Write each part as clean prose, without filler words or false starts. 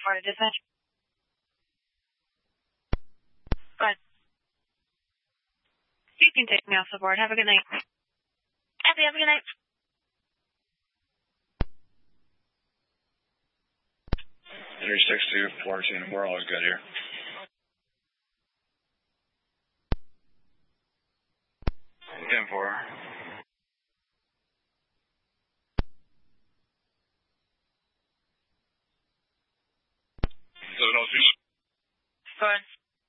10-4 to dispatch. Go ahead. You can take me off the board. Have a good night. Have a good night. Three 6-2, 14. We're always good here. Ten four. 702. Go ahead.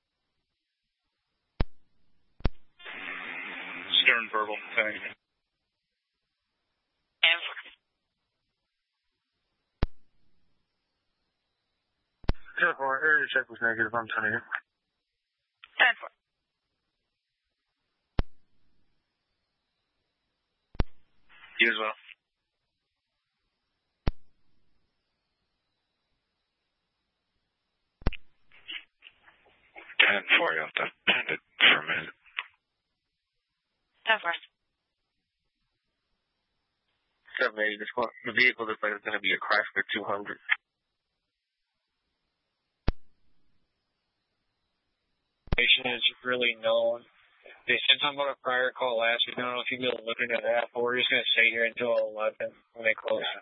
Stern verbal. 10. 10-4. Area check was negative. I'm turning it. 10-4. You as well. For you have to pend it for a minute. 10-4. 780. The vehicle looks like it's going to be a Chrysler 200. Is really known. They said something about a prior call last week. I don't know if you'd be able to look into that, but we're just going to stay here until 11 when they close. Yeah.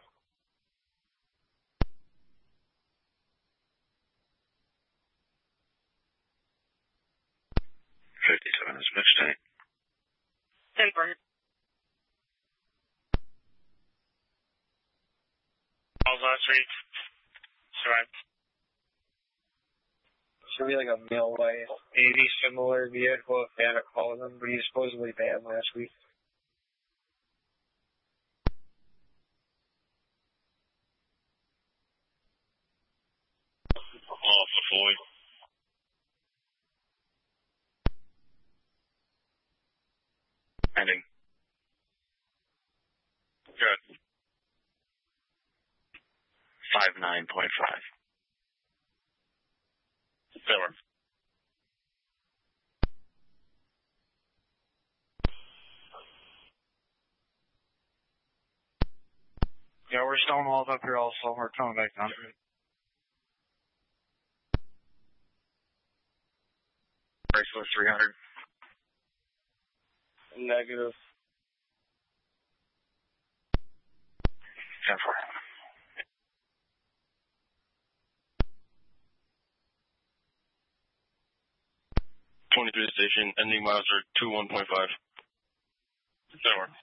57 is mistake. 10-4. All last week. Sorry. Should be like a Millway, maybe similar vehicle if they had a call them, but he supposedly banned last week. Off the Floyd. Ending. Good. 59.5. Filler. Yeah, we're stonewalled up here also. We're coming back down. Bracelet 300. Negative. 10-4. 23 station, ending miles are 21.5. That works.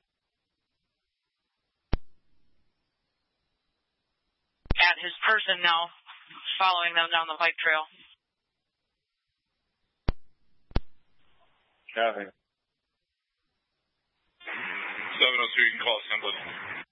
At his person now, following them down the bike trail. Copy. 702, you can call assembly.